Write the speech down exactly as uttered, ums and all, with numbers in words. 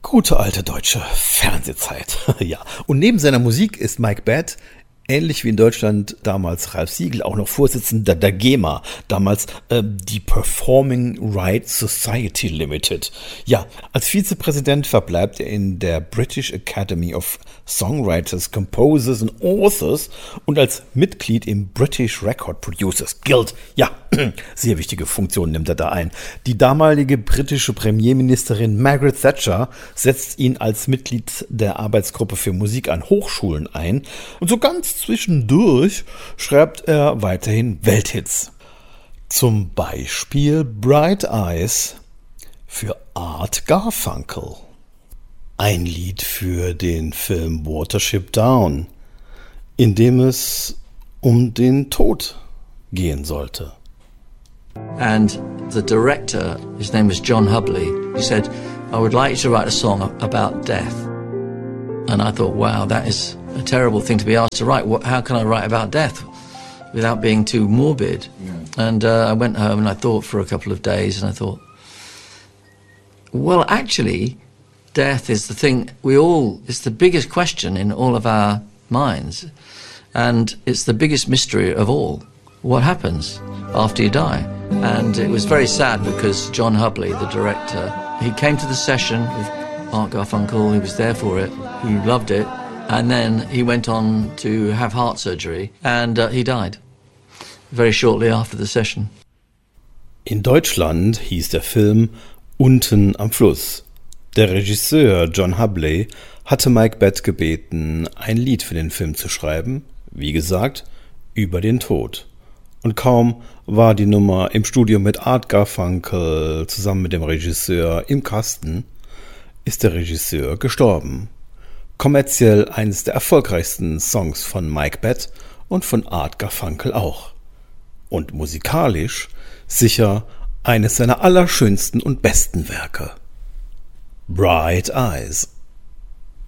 Gute alte deutsche Fernsehzeit. Ja. Und neben seiner Musik ist Mike Batt, ähnlich wie in Deutschland damals Ralf Siegel, auch noch Vorsitzender der GEMA, damals äh, die Performing Rights Society Limited. Ja, als Vizepräsident verbleibt er in der British Academy of Songwriters, Composers and Authors und als Mitglied im British Record Producers Guild. Ja, sehr wichtige Funktion nimmt er da ein. Die damalige britische Premierministerin Margaret Thatcher setzt ihn als Mitglied der Arbeitsgruppe für Musik an Hochschulen ein und so ganz zwischendurch schreibt er weiterhin Welthits. Zum Beispiel Bright Eyes für Art Garfunkel. Ein Lied für den Film Watership Down, in dem es um den Tod gehen sollte. And the director, his name was John Hubley, he said, I would like you to write a song about death. And I thought, wow, that is a terrible thing to be asked to write. What, how can I write about death without being too morbid? Yeah. And uh, I went home and I thought for a couple of days and I thought, well, actually, death is the thing we all, it's the biggest question in all of our minds. And it's the biggest mystery of all. What happens after you die? And it was very sad because John Hubley, the director, he came to the session with Art Garfunkel, he was there for it, he loved it, and then he went on to have heart surgery and uh, he died very shortly after the session. In Deutschland hieß der Film Unten am Fluss. Der Regisseur John Hubley hatte Mike Batt gebeten, ein Lied für den Film zu schreiben, wie gesagt, über den Tod. Und kaum war die Nummer im Studio mit Art Garfunkel zusammen mit dem Regisseur im Kasten, ist der Regisseur gestorben. Kommerziell eines der erfolgreichsten Songs von Mike Batt und von Art Garfunkel auch. Und musikalisch sicher eines seiner allerschönsten und besten Werke. Bright Eyes.